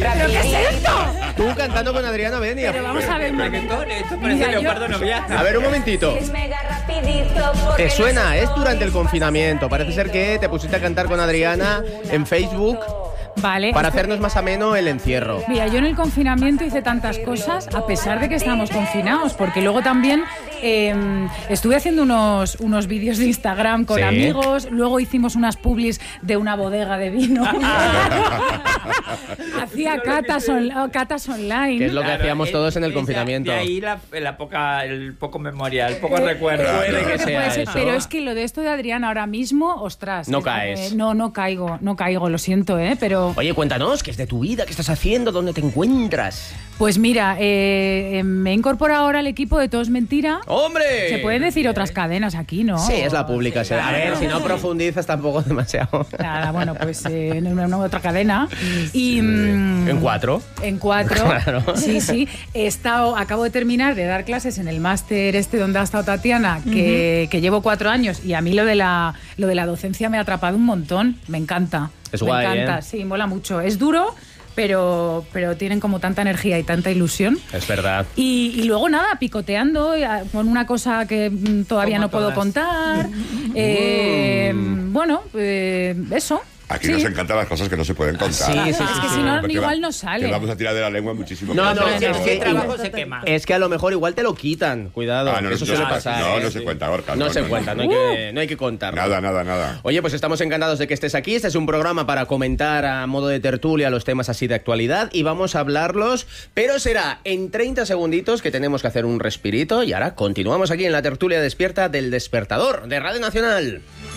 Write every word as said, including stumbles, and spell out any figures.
¿Pero qué es esto? Tú cantando con Adriana Benia. Pero vamos a ver un momento. Esto parece Leopardo Noviazgo. A ver, un momentito. ¿Te suena? Es durante el confinamiento. Parece ser que te pusiste a cantar con Adriana en Facebook. Vale. Para hacernos más ameno el encierro. Mira, yo en el confinamiento hice tantas cosas, a pesar de que estábamos confinados, porque luego también eh, estuve haciendo unos, unos vídeos de Instagram con ¿Sí? amigos, luego hicimos unas publis de una bodega de vino. Hacía catas, on, catas online. Que es lo que Claro, hacíamos el- todos en el esa- confinamiento. De ahí la, la poca, el poco memoria, el poco recuerdo. Puede que sea Pues, eso. pero es que lo de esto de Adrián ahora mismo, ostras. No es- caes. eh, no, no caigo, no caigo, lo siento, ¿eh? Pero Oye, cuéntanos, ¿qué es de tu vida? ¿Qué estás haciendo? ¿Dónde te encuentras? pues mira, eh, eh, me he incorporado ahora al equipo de Todo es Mentira. ¡Hombre! Se pueden decir otras cadenas aquí, ¿no? Sí, es la pública. sí. A ver, si no profundizas tampoco demasiado. Nada, bueno, pues eh, en una, una otra cadena. Y mm, En cuatro. En cuatro. Claro. Sí, sí. He estado, acabo de terminar de dar clases en el máster este donde ha estado Tatiana, que, uh-huh. que llevo cuatro años, y a mí lo de la lo de la docencia me ha atrapado un montón. Me encanta. Es me guay, encanta, ¿eh? sí, mola mucho. Es duro, pero, pero tienen como tanta energía y tanta ilusión. Es verdad. Y, y luego nada, picoteando con una cosa que mm, todavía Como no puedo todas. contar. eh, bueno, eh, eso. Aquí Sí. nos encantan las cosas que no se pueden contar. Sí, sí, Es sí, que sí. si no, Porque igual va- no sale. Que vamos a tirar de la lengua muchísimo. No, más. no, Pero es es que- que el trabajo se quema. Es que a lo mejor igual te lo quitan. Cuidado, Ah, no, eso no, suele no, pasar. no, ¿eh? no se cuenta, Gorka, No no, se no, cuenta, no no. hay que, no hay que contarlo. Nada, nada, nada. Oye, pues estamos encantados de que estés aquí. Este es un programa para comentar a modo de tertulia los temas así de actualidad y vamos a hablarlos, pero será en treinta segunditos que tenemos que hacer un respirito y ahora continuamos aquí en la tertulia despierta del Despertador de Radio Nacional.